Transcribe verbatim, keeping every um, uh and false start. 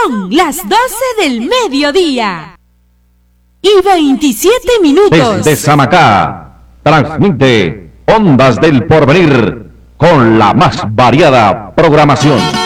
Son las doce del mediodía y veintisiete minutos. Desde Samacá, transmite Ondas del Porvenir con la más variada programación.